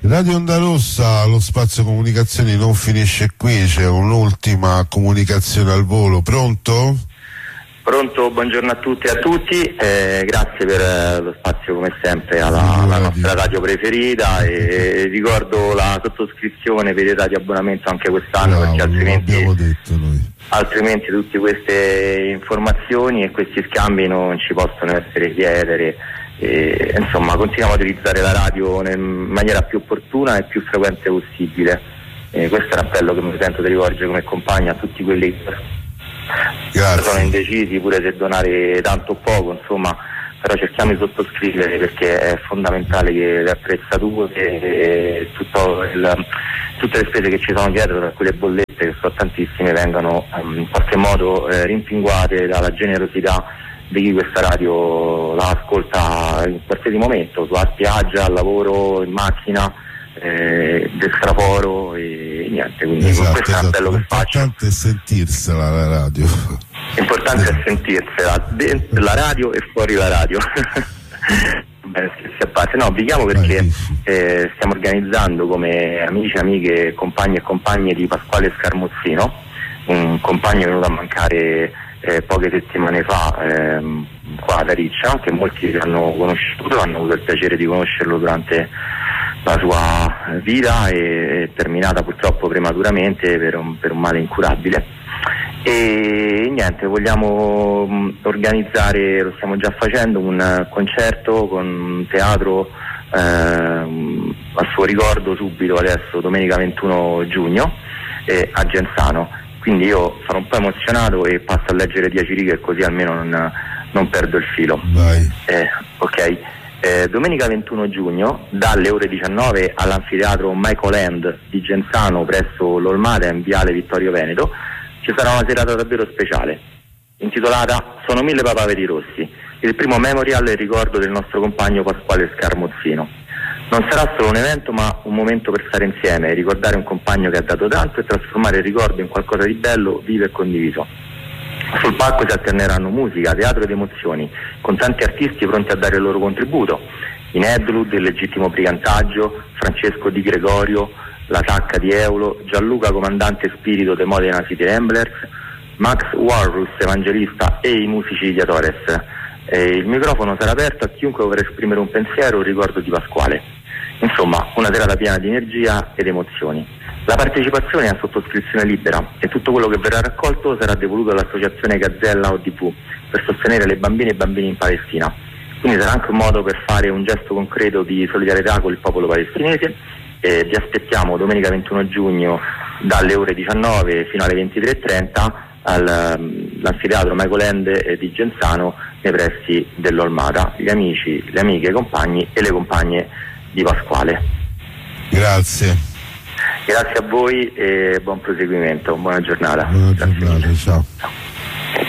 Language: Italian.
Radio Onda Rossa, lo spazio comunicazioni non finisce qui, c'è un'ultima comunicazione al volo. Pronto? Pronto, buongiorno a tutti e a tutti, grazie per lo spazio come sempre alla nostra radio preferita, e ricordo la sottoscrizione per i radio abbonamento anche quest'anno. Bravo, perché altrimenti tutte queste informazioni e questi scambi non ci possono essere chiedere. Insomma, continuiamo a utilizzare la radio in maniera più opportuna e più frequente possibile. Questo è un appello che mi sento di rivolgere come compagno a tutti quelli che sono indecisi pure se donare tanto o poco, insomma, però cerchiamo di sottoscrivere, perché è fondamentale che le attrezzature e tutte le spese che ci sono dietro, tra quelle bollette che sono tantissime, vengano in qualche modo rimpinguate dalla generosità di chi questa radio la ascolta in qualsiasi momento, sulla spiaggia, al lavoro, in macchina, del traforo e niente. Quindi questo è un appello che faccio. L'importante è sentirsela la radio. L'importante è sentirsela dentro la radio e fuori la radio. Bene, scherzi a parte. No, vi chiamo perché stiamo organizzando come amici, amiche, compagni e compagne di Pasquale Scaramuzzino, un compagno venuto a mancare poche settimane fa qua ad Ariccia, che molti hanno conosciuto, hanno avuto il piacere di conoscerlo durante la sua vita, e terminata purtroppo prematuramente per un male incurabile. E niente, vogliamo organizzare, lo stiamo già facendo, un concerto con un teatro a suo ricordo subito adesso, domenica 21 giugno a Genzano. Quindi io sono un po' emozionato e passo a leggere 10 righe, così almeno non perdo il filo. Vai. Ok. Domenica 21 giugno dalle ore 19 all'anfiteatro Michael End di Genzano presso l'Olmada in viale Vittorio Veneto ci sarà una serata davvero speciale intitolata Sono 1000 papaveri rossi, il primo memorial in ricordo del nostro compagno Pasquale Scaramuzzino. Non sarà solo un evento, ma un momento per stare insieme, ricordare un compagno che ha dato tanto e trasformare il ricordo in qualcosa di bello, vivo e condiviso. Sul palco si alterneranno musica, teatro ed emozioni, con tanti artisti pronti a dare il loro contributo. In Edlud, il legittimo brigantaggio, Francesco Di Gregorio, la Sacca di Eulo, Gianluca comandante spirito dei Modena City Ramblers, Max Walrus evangelista e i musici di Atores. Il microfono sarà aperto a chiunque vorrà esprimere un pensiero o un ricordo di Pasquale. Insomma, una serata piena di energia ed emozioni. La partecipazione è a sottoscrizione libera e tutto quello che verrà raccolto sarà devoluto all'associazione Gazzella ODV per sostenere le bambine e i bambini in Palestina. Quindi sarà anche un modo per fare un gesto concreto di solidarietà con il popolo palestinese. Vi aspettiamo domenica 21 giugno dalle ore 19 fino alle 23:30 all'anfiteatro Michael End di Genzano, nei pressi dell'Olmada. Gli amici, le amiche, i compagni e le compagne di Pasquale. Grazie. Grazie a voi e buon proseguimento, buona giornata. Buona giornata, ciao.